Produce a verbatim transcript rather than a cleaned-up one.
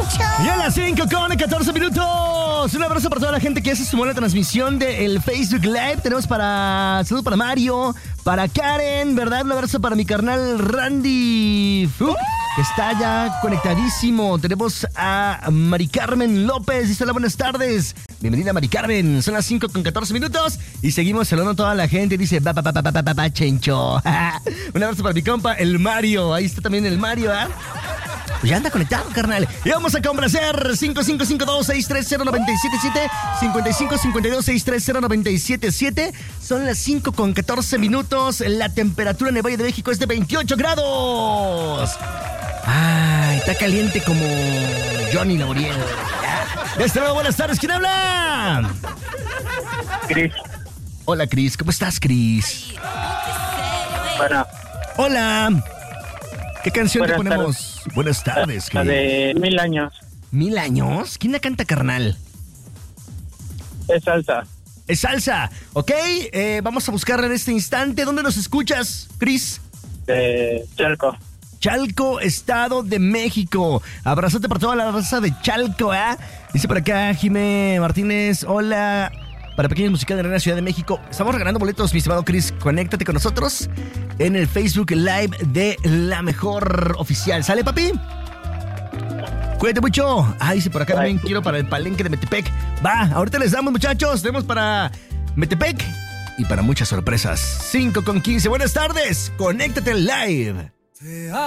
Chencho. Y a las cinco con catorce minutos. Un abrazo para toda la gente que ya se sumó a la transmisión del Facebook Live. Tenemos para... Saludos para Mario, para Karen, ¿verdad? Un abrazo para mi carnal Randy Fuch, que está ya conectadísimo. Tenemos a Mari Carmen López. Dice: hola, buenas tardes. Bienvenida, Mari Carmen. Son las cinco con catorce minutos y seguimos saludando a toda la gente. Dice: pa, pa, pa, pa, pa, pa, pa, Chencho. Un abrazo para mi compa, el Mario. Ahí está también el Mario, ¿ah? ¿eh? Pues ya anda conectado, carnal. Y vamos a complacer cinco cinco cinco dos seis tres cero nueve siete siete, cinco cinco cinco dos seis tres cero nueve siete siete. Son las cinco con catorce minutos. La temperatura en el Valle de México es de veintiocho grados. Ay, está caliente como Johnny Lauriel. De este lado, buenas tardes. ¿Quién habla? Cris. Hola, Cris. ¿Cómo estás, Cris? Bueno. Hola. ¿Qué canción Buenas te ponemos? Tardes. Buenas tardes. La de Mil Años. ¿Mil años? ¿Quién la canta, carnal? Es salsa. Es salsa. Ok, eh, vamos a buscarla en este instante. ¿Dónde nos escuchas, Cris? De Chalco. Chalco, Estado de México. Abrazote para toda la raza de Chalco, ¿eh? Dice por acá Jimé Martínez: hola, para Pequeños Musicales de la Ciudad de México. Estamos regalando boletos, mi estimado Cris. Conéctate con nosotros en el Facebook Live de La Mejor Oficial. ¿Sale, papi? Cuídate mucho. Ah, dice por acá también: quiero para el palenque de Metepec. Va, ahorita les damos, muchachos. Tenemos para Metepec y para muchas sorpresas. cinco con quince. Buenas tardes. Conéctate live.